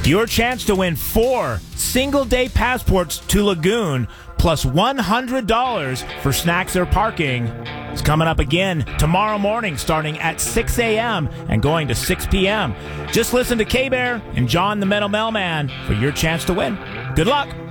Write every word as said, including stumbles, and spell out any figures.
Your chance to win four single-day passports to Lagoon plus one hundred dollars for snacks or parking is coming up again tomorrow morning starting at six a.m. and going to six p.m. Just listen to K-Bear and John the Metal Mailman for your chance to win. Good luck.